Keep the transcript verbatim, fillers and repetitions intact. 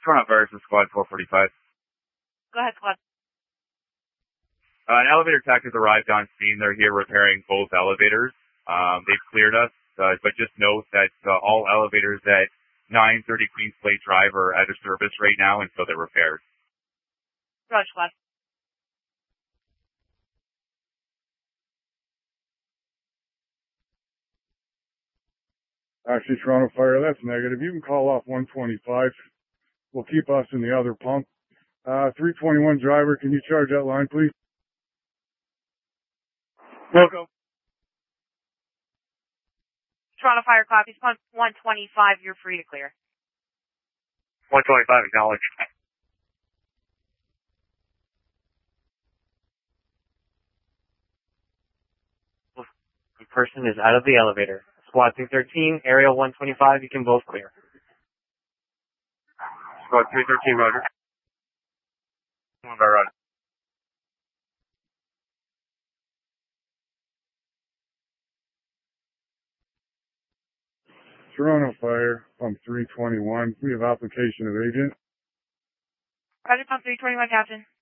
Toronto Fire, this is Squad four forty-five. Go ahead, Squad. Uh, an elevator tech has arrived on scene. They're here repairing both elevators. Um, they've cleared us, uh, but just note that uh, all elevators at nine thirty Queens Plate Drive are out of service right now until they're repaired. Roger, Squad. Actually, Toronto Fire, that's negative. You can call off one twenty-five. We'll keep us in the other pump. Uh, three twenty-one driver, can you charge that line, please? Welcome. Toronto Fire copies. one twenty-five, you're free to clear. one twenty-five, acknowledged. The person is out of the elevator. Squad three thirteen, Aerial one twenty-five, you can both clear. Squad three thirteen, roger. One by run. Toronto Fire, pump three twenty-one. We have application of agent. Roger, pump three twenty-one, Captain.